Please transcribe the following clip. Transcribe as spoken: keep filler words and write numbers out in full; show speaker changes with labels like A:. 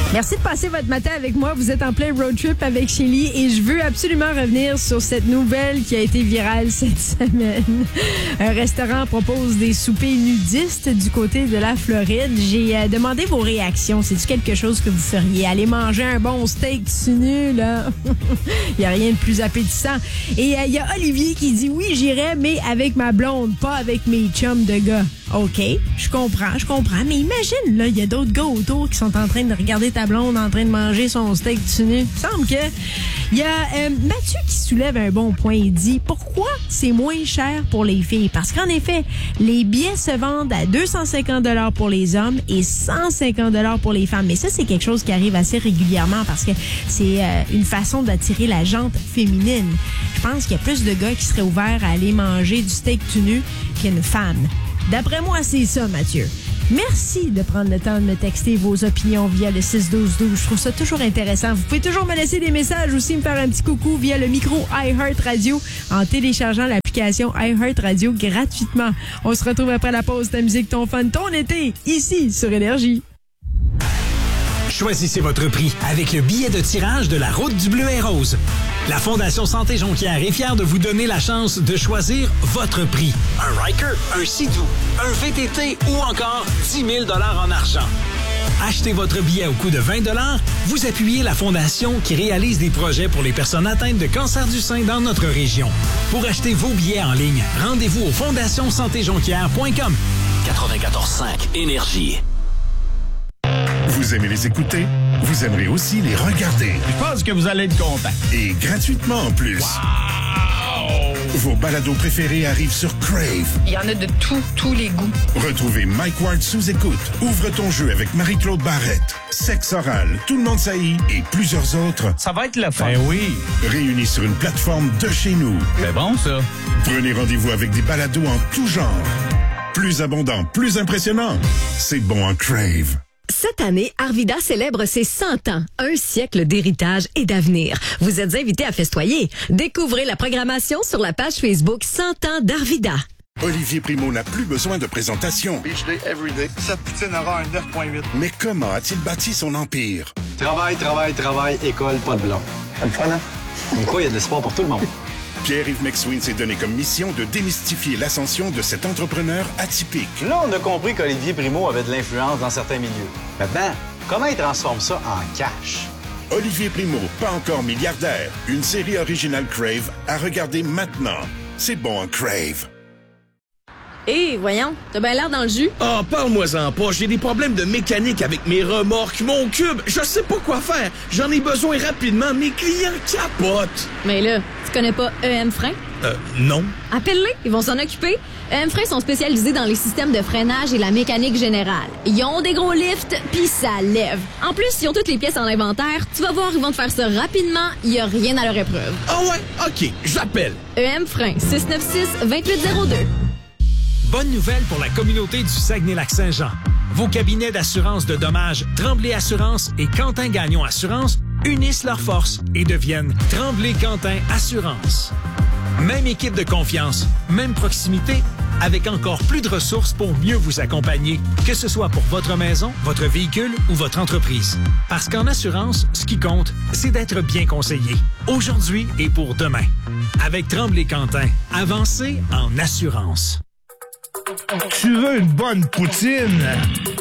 A: Merci de passer votre matin avec moi. Vous êtes en plein road trip avec Shelly et je veux absolument revenir sur cette nouvelle qui a été virale cette semaine. Un restaurant propose des soupers nudistes du côté de la Floride. J'ai euh, demandé vos réactions. C'est-tu quelque chose que vous feriez? Aller manger un bon steak tout nu, là? Il n'y a rien de plus appétissant. Et il euh, y a Olivier qui dit oui, j'irais, mais avec ma blonde, pas avec mes chums de gars. OK, je comprends, je comprends. Mais imagine, là, il y a d'autres gars autour qui sont en train de regarder ta blonde en train de manger son steak tout nu. Il me semble que... Il y a euh, Mathieu qui soulève un bon point. Il dit, pourquoi c'est moins cher pour les filles? Parce qu'en effet, les billets se vendent à deux cent cinquante dollars pour les hommes et cent cinquante dollars pour les femmes. Mais ça, c'est quelque chose qui arrive assez régulièrement parce que c'est euh, une façon d'attirer la jante féminine. Je pense qu'il y a plus de gars qui seraient ouverts à aller manger du steak tout nu qu'une femme. D'après moi, c'est ça, Mathieu. Merci de prendre le temps de me texter vos opinions via le six douze douze. Je trouve ça toujours intéressant. Vous pouvez toujours me laisser des messages aussi, me faire un petit coucou via le micro iHeartRadio en téléchargeant l'application iHeartRadio gratuitement. On se retrouve après la pause. Ta musique, ton fun, ton été, ici sur Énergie.
B: Choisissez votre prix avec le billet de tirage de la Route du Bleu et Rose. La Fondation Santé Jonquière est fière de vous donner la chance de choisir votre prix. Un Ryker, un Sea-Doo, un V T T ou encore dix mille dollars en argent. Achetez votre billet au coût de vingt dollars, vous appuyez la Fondation qui réalise des projets pour les personnes atteintes de cancer du sein dans notre région. Pour acheter vos billets en ligne, rendez-vous au fondation santé jonquière point com.
C: quatre-vingt-quatorze cinq Énergie.
D: Vous aimez les écouter? Vous aimerez aussi les regarder.
E: Je pense que vous allez être content.
D: Et gratuitement en plus.
E: Wow!
D: Vos balados préférés arrivent sur Crave.
F: Il y en a de tous, tous les goûts.
D: Retrouvez Mike Ward sous écoute. Ouvre ton jeu avec Marie-Claude Barrette. Sexe oral, Tout le monde saillit et plusieurs autres.
E: Ça va être le fun. Ben oui.
D: Réunis sur une plateforme de chez nous.
E: C'est bon, ça.
D: Prenez rendez-vous avec des balados en tout genre. Plus abondant, plus impressionnant. C'est bon en Crave.
G: Cette année, Arvida célèbre ses cent ans, un siècle d'héritage et d'avenir. Vous êtes invités à festoyer. Découvrez la programmation sur la page Facebook cent ans d'Arvida.
D: Olivier Primo n'a plus besoin de présentation.
H: Beach day, everyday. Sa poutine aura un neuf virgule huit.
D: Mais comment a-t-il bâti son empire?
I: Travail, travail, travail, école, pas de blanc. C'est le fun, hein? Donc quoi, il y a de l'espoir pour tout le monde.
D: Pierre-Yves McSween s'est donné comme mission de démystifier l'ascension de cet entrepreneur atypique.
I: Là, on a compris qu'Olivier Primo avait de l'influence dans certains milieux. Maintenant, comment il transforme ça en cash?
D: Olivier Primo, pas encore milliardaire. Une série originale Crave à regarder maintenant. C'est bon en Crave.
G: Hé, hey, voyons, t'as bien l'air dans le jus.
J: Ah, oh, parle-moi-en pas. J'ai des problèmes de mécanique avec mes remorques, mon cube. Je sais pas quoi faire. J'en ai besoin rapidement. Mes clients capotent.
G: Mais là, tu connais pas E M Frein?
J: Euh, non.
G: Appelle-les, ils vont s'en occuper. E M Frein sont spécialisés dans les systèmes de freinage et la mécanique générale. Ils ont des gros lifts, puis ça lève. En plus, ils ont toutes les pièces en inventaire. Tu vas voir, ils vont te faire ça rapidement. Il y a rien à leur épreuve.
J: Ah ouais? OK, j'appelle.
G: E M Frein, six neuf six, deux huit zéro deux.
B: Bonne nouvelle pour la communauté du Saguenay-Lac-Saint-Jean. Vos cabinets d'assurance de dommages Tremblay Assurance et Quentin Gagnon Assurance unissent leurs forces et deviennent Tremblay Quentin Assurance. Même équipe de confiance, même proximité, avec encore plus de ressources pour mieux vous accompagner, que ce soit pour votre maison, votre véhicule ou votre entreprise. Parce qu'en assurance, ce qui compte, c'est d'être bien conseillé, aujourd'hui et pour demain. Avec Tremblay Quentin, avancez en assurance.
E: Tu veux une bonne poutine?